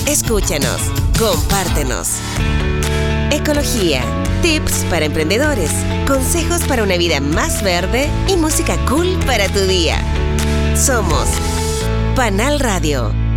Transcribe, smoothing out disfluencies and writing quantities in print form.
Escúchanos, compártenos. Ecología, tips para emprendedores, consejos para una vida más verde y música cool para tu día. Somos Panal Radio.